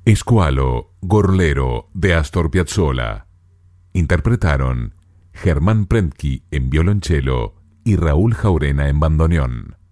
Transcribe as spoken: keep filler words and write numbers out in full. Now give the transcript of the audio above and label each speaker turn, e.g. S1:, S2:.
S1: Escualo, Gorlero, de Astor Piazzolla. Interpretaron Germán Prentke en violonchelo y Raúl Jaurena en bandoneón.